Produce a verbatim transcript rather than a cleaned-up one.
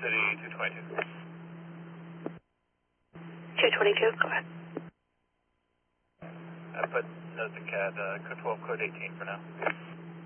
City two twenty-two. two twenty-two, go ahead. I put note to C A D, uh, code twelve, code eighteen for now.